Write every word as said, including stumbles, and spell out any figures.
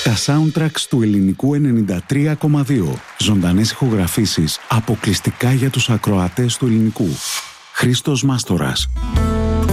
Τα soundtracks του ελληνικού ενενήντα τρία κόμμα δύο. Ζωντανές ηχογραφήσεις αποκλειστικά για τους ακροατές του ελληνικού. Χρήστος Μάστορας.